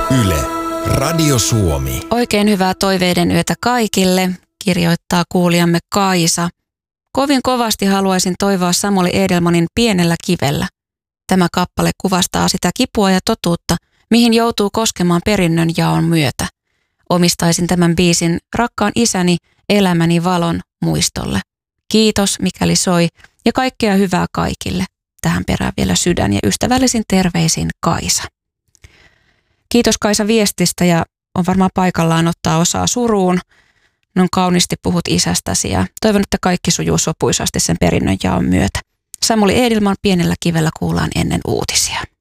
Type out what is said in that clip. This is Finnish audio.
Yle, Radio Suomi. Oikein hyvää toiveiden yötä kaikille, kirjoittaa kuulijamme Kaisa. Kovin kovasti haluaisin toivoa Samuli Edelmanin Pienellä kivellä. Tämä kappale kuvastaa sitä kipua ja totuutta, mihin joutuu koskemaan perinnön jaon myötä. Omistaisin tämän biisin rakkaan isäni elämäni valon muistolle. Kiitos, mikäli soi, ja kaikkea hyvää kaikille. Tähän perään vielä sydän ja ystävällisin terveisin Kaisa. Kiitos Kaisa viestistä ja on varmaan paikallaan ottaa osaa suruun. Non kauniisti puhut isästäsi ja toivon, että kaikki sujuu sopuisasti sen perinnön jaon myötä. Samuli Edelman Pienellä kivellä kuullaan ennen uutisia.